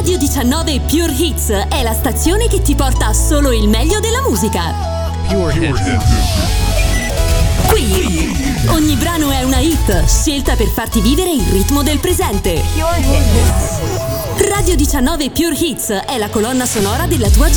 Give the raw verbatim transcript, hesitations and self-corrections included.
Radio diciannove Pure Hits è la stazione che ti porta solo il meglio della musica. Pure Hits. Qui ogni brano è una hit, scelta per farti vivere il ritmo del presente. Radio diciannove Pure Hits è la colonna sonora della tua giornata.